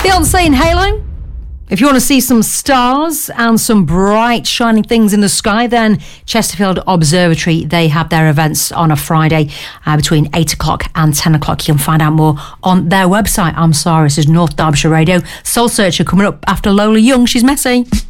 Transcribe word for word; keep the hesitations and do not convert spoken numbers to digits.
Beyonce and Halo. If you want to see some stars and some bright shining things in the sky, then Chesterfield Observatory, they have their events on a Friday uh, between eight o'clock and ten o'clock. You can find out more on their website. I'm sorry, this is North Derbyshire Radio. Soul Searcher coming up after Lola Young. She's messy.